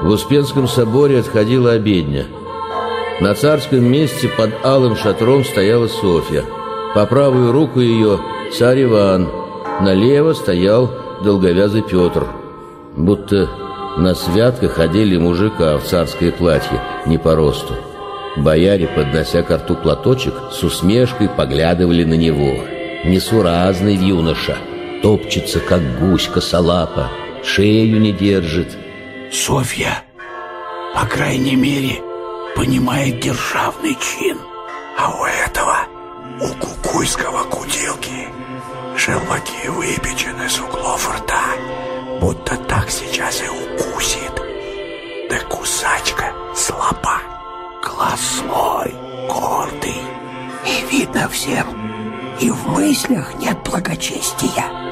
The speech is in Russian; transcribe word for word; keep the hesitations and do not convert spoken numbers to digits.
В Успенском соборе отходила обедня. На царском месте под алым шатром стояла Софья. По правую руку ее царь Иван. Налево стоял долговязый Петр. Будто на святках одели мужика в царское платье, не по росту. Бояре, поднося ко рту платочек, с усмешкой поглядывали на него. Несуразный юноша, топчется, как гусь косолапа, шею не держит. Софья, по крайней мере, понимает державный чин. А у этого, у кукуйского кутилки, желваки выпечены с углов рта, будто так сейчас и укусит. Да кусачка слаба, глаз злой, гордый, и видно всем, и в мыслях нет благочестия.